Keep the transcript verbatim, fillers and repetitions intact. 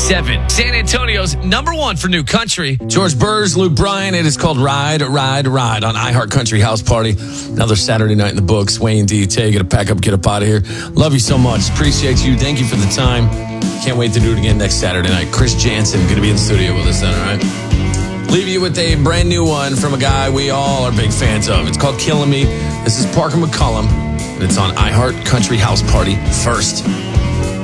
seven. San Antonio's number one for new country. George Burrs, Luke Bryan. It is called Ride, Ride, Ride on iHeart Country House Party. Another Saturday night in the books. Wayne D. Tay, gotta pack up, get up out of here. Love you so much. Appreciate you. Thank you for the time. Can't wait to do it again next Saturday night. Chris Jansen gonna be in the studio with us then, all right? Leave you with a brand new one from a guy we all are big fans of. It's called Killing Me. This is Parker McCollum, and it's on iHeart Country House Party first.